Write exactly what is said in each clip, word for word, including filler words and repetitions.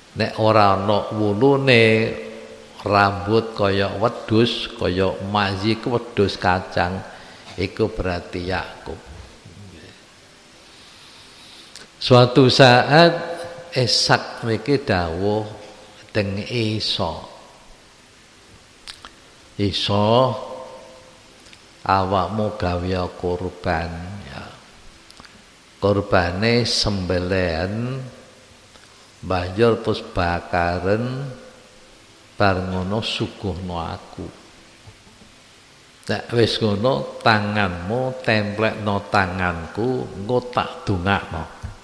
nek ora ana wulune rambut kaya wedhus kaya mazi ku wedhus kacang iku berarti Yakub. Suatu saat Ishak niki dawuh teng Isa. Isa awakmu gawe kurban ya. Kurbane sembelihan banjur terus bakaren bar ngono suguhno aku. Nek wis ngono tanganmu templekno tanganku engko tak dongakno.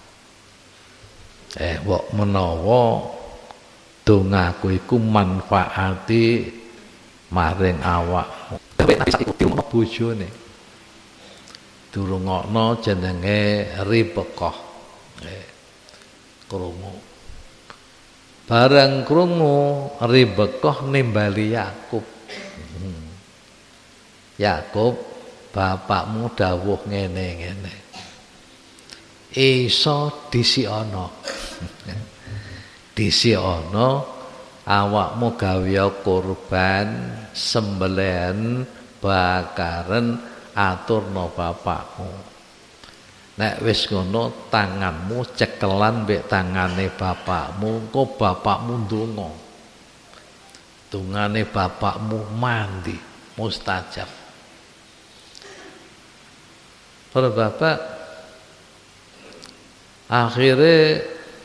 Eh kok menawa dongaku iku manfaati maring awakmu. Nabi saiki dirungokno bojone. Dirungokno jenenge Ribekah. Eh krungu. Bareng krungu Ribekah nimbali Yakub. Hmm. Yakub, bapakmu dawuh ngene-ngene. Isa disiono. Disiono awakmu gawe kurban, sembelihan, bakaren aturno bapakmu. Nek wis ngono tanganmu cekelan mbek tangane bapakmu, engko bapakmu ndonga. Dungane bapakmu mandi mustajab. Para bapak akhirnya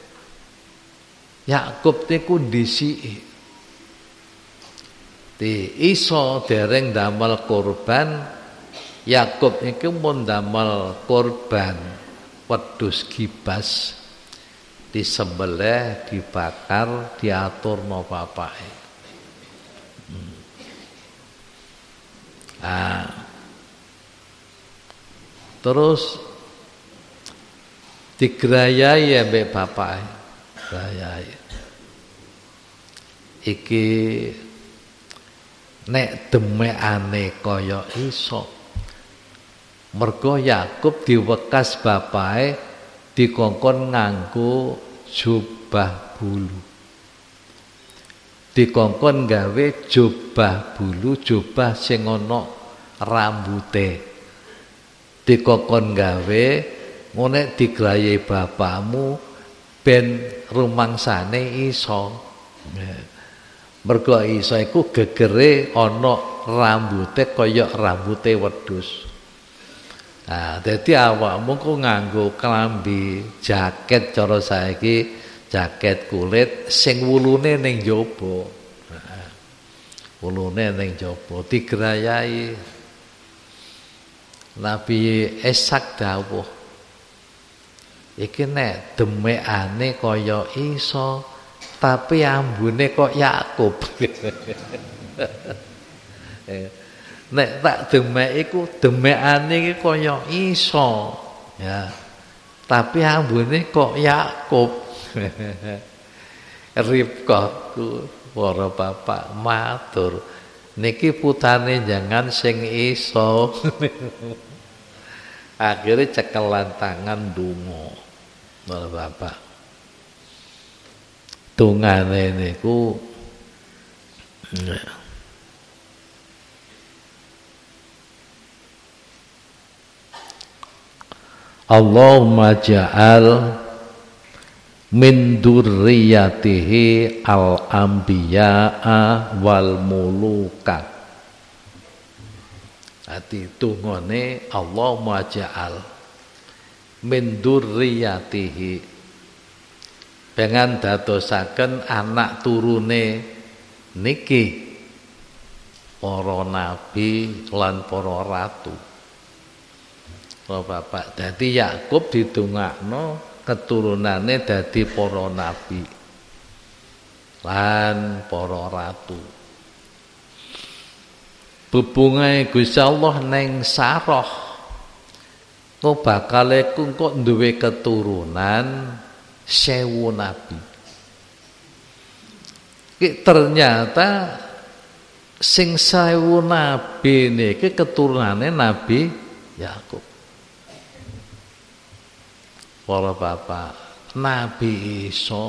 Yakub niku ndisiki. Di Isa dereng damel kurban, Yakub niku pun damel kurban wedhus gibas disembelih, dibakar, diaturno bapake. Hmm. Ah. Terus digrayai ambek bapake. Grayai. Iki nek demekane kaya iso. Mergo Yakub diwekas bapake dikongkon nganggo jubah bulu. Dikongkon gawe jubah bulu, jubah sing ana rambute. Dikongkon gawe ngene digrayahi bapakmu ben rumangsane iso. Mergo iso iku gegere ana rambute kaya rambute wedhus. Nah, dadi awakmu ku nganggo klambi jaket cara saiki, jaket kulit sing wulune ning jaba. Nah, wulune ning jaba digrayahi. Nabi Ishak dawuh, iki nek demekane kaya Isa, tapi ambune kok Yakub. Nek tak demek iku demekane iki kaya Isa, ya. Tapi ambune kok Yakub. Ribkah ku para bapak matur, niki putane jangan sing Isa. Akhirnya cekelan tangan donga. Para bapak. Dungane niku Allahumma ja'al min dzurriyyatihi al-anbiya'a wal muluka. Ati tungone Allahumma ja'al min dzurriyyatihi, pengen dadosaken anak turune niki para nabi lan para ratu. Para bapak, dadi Yakub didongakno keturunane dadi para nabi lan para ratu. Bebungahe Gusti Allah ning Sarah, kok bakal kok duwe keturunan sewu nabi. Ki ternyata sing sewu nabi niki keturunane Nabi Yakub. Para bapak, Nabi Isa